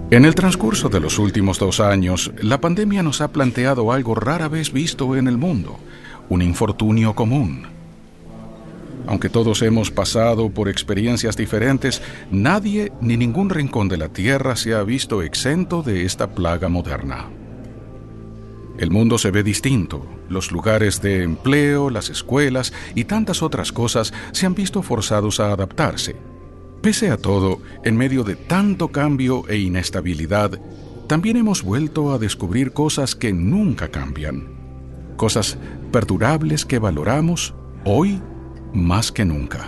En el transcurso de los últimos 2 años, la pandemia nos ha planteado algo rara vez visto en el mundo, un infortunio común. Aunque todos hemos pasado por experiencias diferentes, nadie ni ningún rincón de la Tierra se ha visto exento de esta plaga moderna. El mundo se ve distinto, los lugares de empleo, las escuelas y tantas otras cosas se han visto forzados a adaptarse. Pese a todo, en medio de tanto cambio e inestabilidad, también hemos vuelto a descubrir cosas que nunca cambian, cosas perdurables que valoramos hoy más que nunca.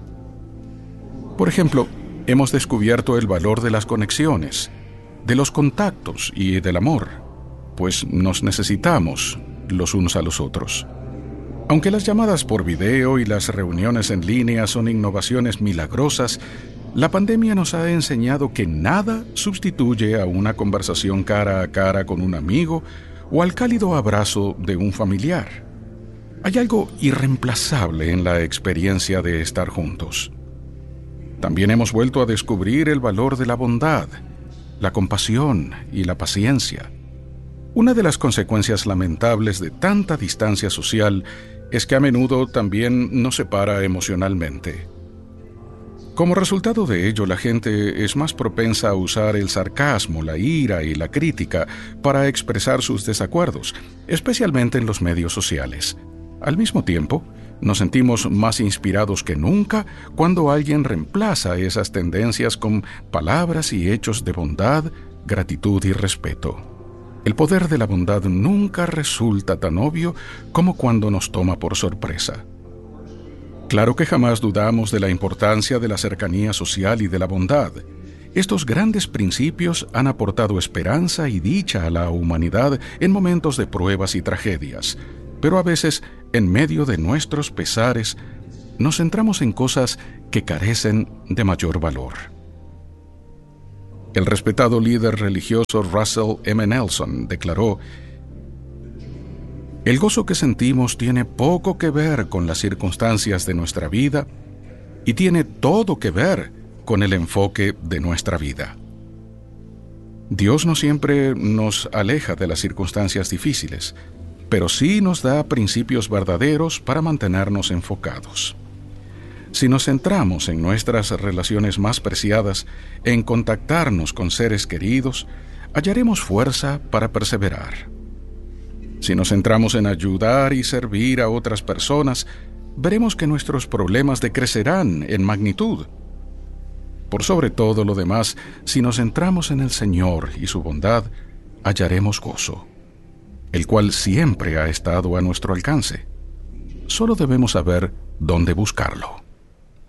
Por ejemplo, hemos descubierto el valor de las conexiones, de los contactos y del amor, pues nos necesitamos los unos a los otros. Aunque las llamadas por video y las reuniones en línea son innovaciones milagrosas, la pandemia nos ha enseñado que nada sustituye a una conversación cara a cara con un amigo o al cálido abrazo de un familiar. Hay algo irreemplazable en la experiencia de estar juntos. También hemos vuelto a descubrir el valor de la bondad, la compasión y la paciencia. Una de las consecuencias lamentables de tanta distancia social es que a menudo también nos separa emocionalmente. Como resultado de ello, la gente es más propensa a usar el sarcasmo, la ira y la crítica para expresar sus desacuerdos, especialmente en los medios sociales. Al mismo tiempo, nos sentimos más inspirados que nunca cuando alguien reemplaza esas tendencias con palabras y hechos de bondad, gratitud y respeto. El poder de la bondad nunca resulta tan obvio como cuando nos toma por sorpresa. Claro que jamás dudamos de la importancia de la cercanía social y de la bondad. Estos grandes principios han aportado esperanza y dicha a la humanidad en momentos de pruebas y tragedias, pero a veces, en medio de nuestros pesares, nos centramos en cosas que carecen de mayor valor. El respetado líder religioso Russell M. Nelson declaró: "El gozo que sentimos tiene poco que ver con las circunstancias de nuestra vida y tiene todo que ver con el enfoque de nuestra vida". Dios no siempre nos aleja de las circunstancias difíciles, pero sí nos da principios verdaderos para mantenernos enfocados. Si nos centramos en nuestras relaciones más preciadas, en contactarnos con seres queridos, hallaremos fuerza para perseverar. Si nos centramos en ayudar y servir a otras personas, veremos que nuestros problemas decrecerán en magnitud. Por sobre todo lo demás, si nos centramos en el Señor y su bondad, hallaremos gozo, el cual siempre ha estado a nuestro alcance. Solo debemos saber dónde buscarlo.